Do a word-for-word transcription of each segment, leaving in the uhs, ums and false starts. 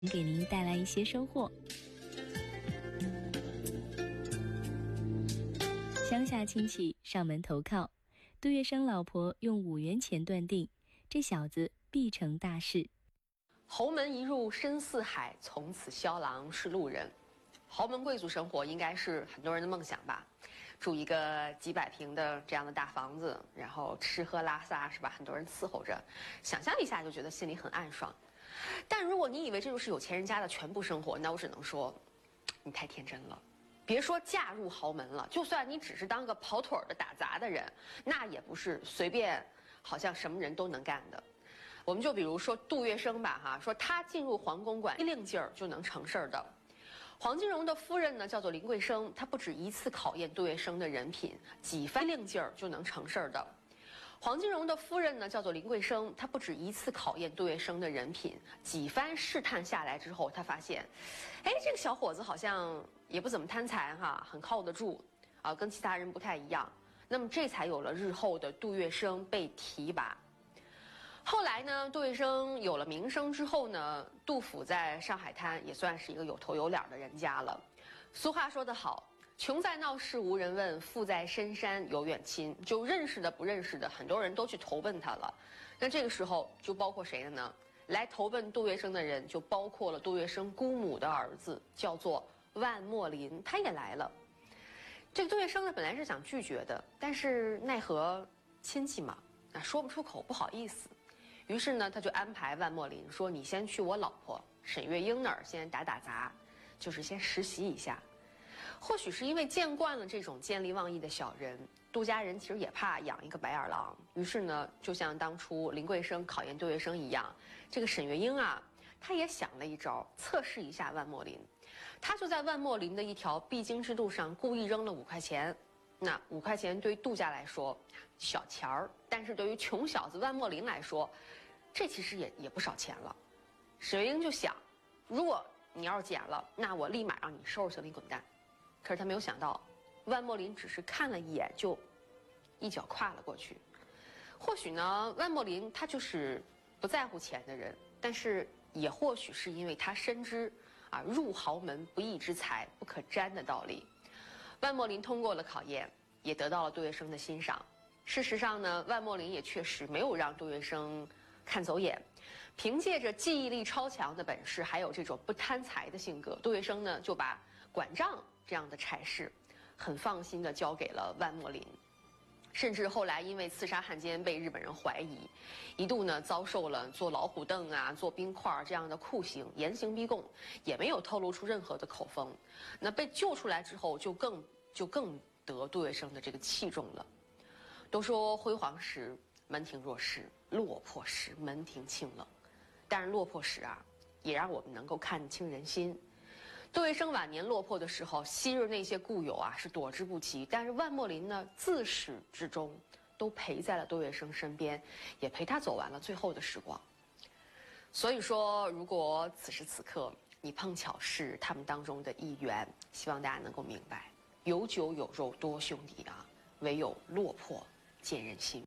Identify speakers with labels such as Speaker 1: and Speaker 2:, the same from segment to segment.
Speaker 1: 给您带来一些收获。乡下亲戚上门投靠，杜月笙老婆用五元钱断定，这小子必成大事。
Speaker 2: 侯门一入深似海，从此萧郎是路人。豪门贵族生活应该是很多人的梦想吧，住一个几百平的这样的大房子，然后吃喝拉撒是吧？很多人伺候着，想象一下就觉得心里很暗爽。但如果你以为这就是有钱人家的全部生活，那我只能说，你太天真了。别说嫁入豪门了，就算你只是当个跑腿的打杂的人，那也不是随便好像什么人都能干的。我们就比如说杜月笙吧，哈，说他进入皇宫馆一令劲儿就能成事儿的。黄金荣的夫人呢，叫做林桂生，她不止一次考验杜月笙的人品，几番令劲儿就能成事儿的。黄金荣的夫人呢，叫做林桂生，她不止一次考验杜月笙的人品，几番试探下来之后，她发现，哎，这个小伙子好像也不怎么贪财哈，很靠得住，啊，跟其他人不太一样。那么这才有了日后的杜月笙被提拔。后来呢，杜月笙有了名声之后呢，杜府在上海滩也算是一个有头有脸的人家了。俗话说得好，穷在闹市无人问，富在深山有远亲。就认识的不认识的，很多人都去投奔他了。那这个时候就包括谁了呢？来投奔杜月笙的人就包括了杜月笙姑母的儿子，叫做万墨林，他也来了。这个杜月笙呢，本来是想拒绝的，但是奈何亲戚嘛，啊，说不出口，不好意思。于是呢，他就安排万墨林说：“你先去我老婆沈月英那儿先打打杂，就是先实习一下。”或许是因为见惯了这种见利忘义的小人，杜家人其实也怕养一个白眼狼。于是呢，就像当初林桂生考验杜月笙一样，这个沈月英啊，他也想了一招，测试一下万墨林。他就在万墨林的一条必经之路上故意扔了五块钱。那五块钱对于杜家来说小钱儿，但是对于穷小子万墨林来说，这其实也也不少钱了。沈月英就想，如果你要是捡了，那我立马让你收拾行李滚蛋。可是他没有想到，万墨林只是看了一眼就一脚跨了过去。或许呢，万墨林他就是不在乎钱的人，但是也或许是因为他深知啊入豪门不义之财不可沾的道理。万墨林通过了考验，也得到了杜月笙的欣赏。事实上呢，万墨林也确实没有让杜月笙看走眼，凭借着记忆力超强的本事，还有这种不贪财的性格，杜月笙呢就把管账这样的差事很放心地交给了万墨林。甚至后来因为刺杀汉奸被日本人怀疑，一度呢遭受了坐老虎凳啊、坐冰块这样的酷刑，严刑逼供，也没有透露出任何的口风。那被救出来之后，就更就更得杜月笙的这个器重了。都说辉煌时门庭若市，落魄时门庭清冷，但是落魄时啊，也让我们能够看清人心。杜月笙晚年落魄的时候，昔日那些故友啊是躲之不及，但是万墨林呢，自始至终都陪在了杜月笙身边，也陪他走完了最后的时光。所以说，如果此时此刻你碰巧是他们当中的一员，希望大家能够明白，有酒有肉多兄弟啊，唯有落魄见人心。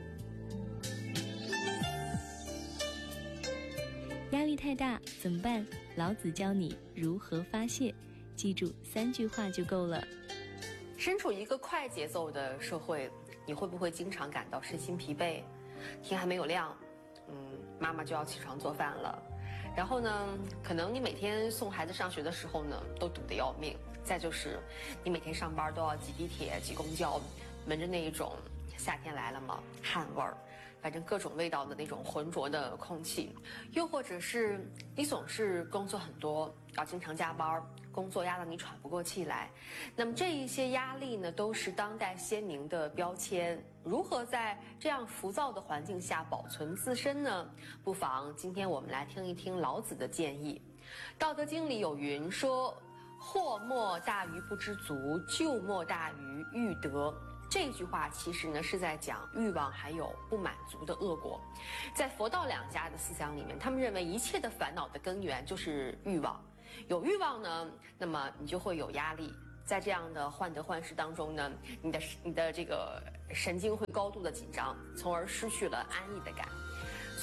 Speaker 1: 压力太大怎么办？老子教你如何发泄，记住三句话就够了。
Speaker 2: 身处一个快节奏的社会，你会不会经常感到身心疲惫？天还没有亮，嗯，妈妈就要起床做饭了。然后呢，可能你每天送孩子上学的时候呢，都堵得要命。再就是你每天上班都要挤地铁、挤公交，闻着那一种夏天来了嘛，汗味儿，反正各种味道的那种浑浊的空气。又或者是你总是工作很多，要经常加班，工作压得你喘不过气来。那么这一些压力呢，都是当代鲜明的标签。如何在这样浮躁的环境下保存自身呢？不妨今天我们来听一听老子的建议。道德经里有云说，祸莫大于不知足，咎莫大于欲得。这句话其实呢是在讲欲望还有不满足的恶果。在佛道两家的思想里面，他们认为一切的烦恼的根源就是欲望。有欲望呢，那么你就会有压力。在这样的患得患失当中呢，你的你的这个神经会高度的紧张，从而失去了安逸的感。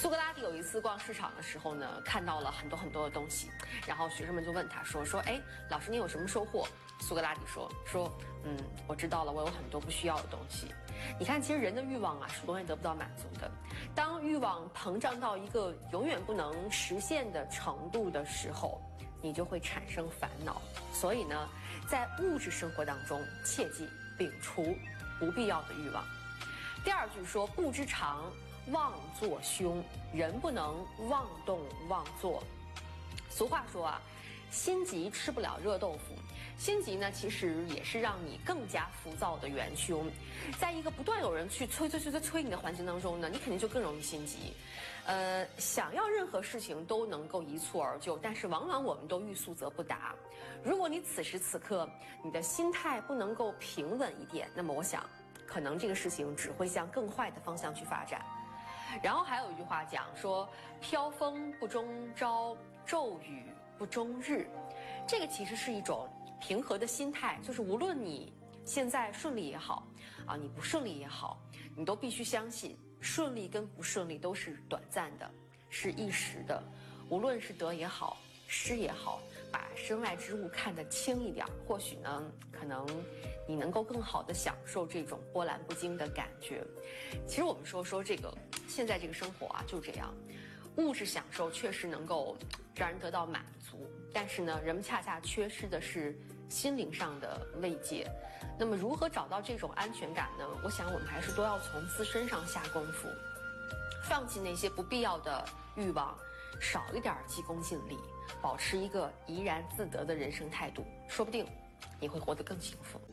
Speaker 2: 苏格拉底有一次逛市场的时候呢，看到了很多很多的东西，然后学生们就问他说：“说，哎，老师你有什么收获？”苏格拉底说：“说，嗯，我知道了，我有很多不需要的东西。你看，其实人的欲望啊是永远得不到满足的。当欲望膨胀到一个永远不能实现的程度的时候，你就会产生烦恼。所以呢，在物质生活当中，切记摒除不必要的欲望。第二句说：不知常，妄作凶，人不能妄动妄作。俗话说啊，心急吃不了热豆腐。心急呢，其实也是让你更加浮躁的元凶。在一个不断有人去催催催催催你的环境当中呢，你肯定就更容易心急。呃，想要任何事情都能够一蹴而就，但是往往我们都欲速则不达。如果你此时此刻你的心态不能够平稳一点，那么我想，可能这个事情只会向更坏的方向去发展。然后还有一句话讲说：飘风不终朝，骤雨不终日。这个其实是一种平和的心态，就是无论你现在顺利也好，啊，你不顺利也好，你都必须相信，顺利跟不顺利都是短暂的，是一时的。无论是得也好，失也好，把身外之物看得轻一点，或许呢，可能你能够更好的享受这种波澜不惊的感觉。其实我们说说这个现在这个生活啊，就这样。物质享受确实能够让人得到满足，但是呢，人们恰恰缺失的是心灵上的慰藉。那么，如何找到这种安全感呢？我想，我们还是都要从自身上下功夫，放弃那些不必要的欲望，少一点急功近利，保持一个怡然自得的人生态度，说不定你会活得更幸福。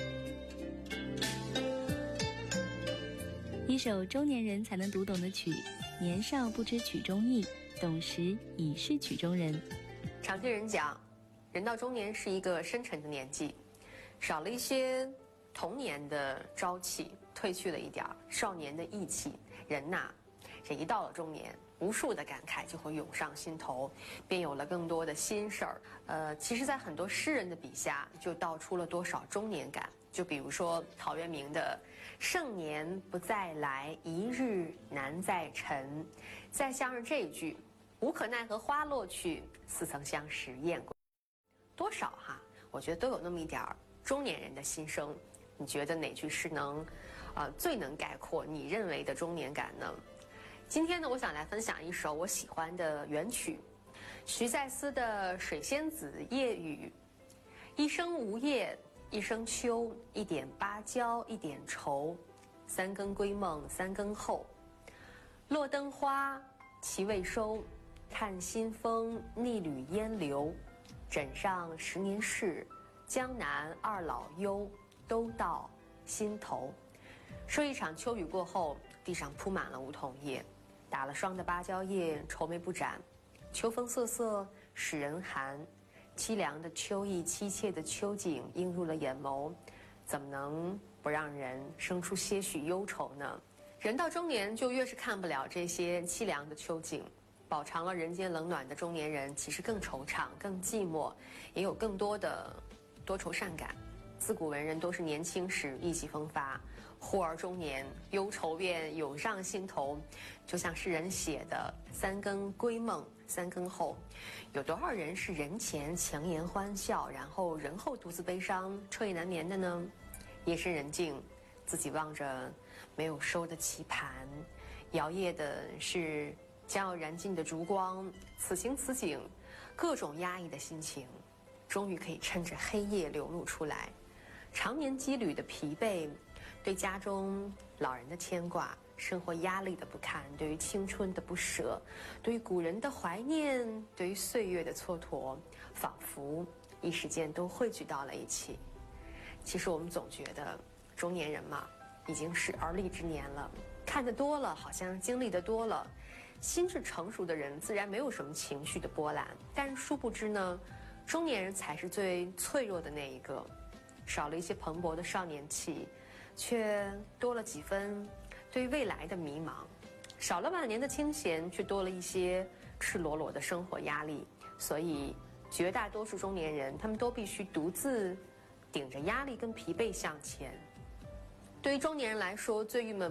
Speaker 1: 一首中年人才能读懂的曲。年少不知曲中意，懂时已是曲中人。
Speaker 2: 常听人讲，人到中年是一个深沉的年纪，少了一些童年的朝气，褪去了一点少年的意气。人呐，这一到了中年，无数的感慨就会涌上心头，便有了更多的心事儿。呃，其实，在很多诗人的笔下，就道出了多少中年感。就比如说陶渊明的“盛年不再来，一日难再晨”，再像是这一句“无可奈何花落去，似曾相识燕归”，多少哈，我觉得都有那么一点儿中年人的心声。你觉得哪句诗能，呃，最能概括你认为的中年感呢？今天呢，我想来分享一首我喜欢的元曲，徐再思的《水仙子·夜雨》。一生无叶，一生秋，一点芭蕉一点愁，三更归梦三更后。落灯花其未收，看新风逆旅烟流。枕上十年事，江南二老忧，都到心头。说一场秋雨过后，地上铺满了梧桐叶，打了霜的芭蕉叶愁眉不展，秋风瑟瑟使人寒。凄凉的秋意，凄切的秋景映入了眼眸，怎么能不让人生出些许忧愁呢？人到中年，就越是看不了这些凄凉的秋景。饱尝了人间冷暖的中年人，其实更惆怅、更寂寞，也有更多的多愁善感。自古文人都是年轻时意气风发，忽而中年，忧愁便涌上心头。就像诗人写的“三更归梦三更后”，有多少人是人前强颜欢笑，然后人后独自悲伤、彻夜难眠的呢？夜深人静，自己望着没有收的棋盘，摇曳的是将要燃尽的烛光。此情此景，各种压抑的心情，终于可以趁着黑夜流露出来。常年积累的疲惫，对家中老人的牵挂，生活压力的不堪，对于青春的不舍，对于古人的怀念，对于岁月的蹉跎，仿佛一时间都汇聚到了一起。其实我们总觉得中年人嘛，已经是而立之年了，看得多了，好像经历得多了，心智成熟的人自然没有什么情绪的波澜。但是殊不知呢，中年人才是最脆弱的那一个，少了一些蓬勃的少年气，却多了几分对未来的迷茫，少了晚年的清闲，却多了一些赤裸裸的生活压力。所以绝大多数中年人，他们都必须独自顶着压力跟疲惫向前。对于中年人来说，最郁闷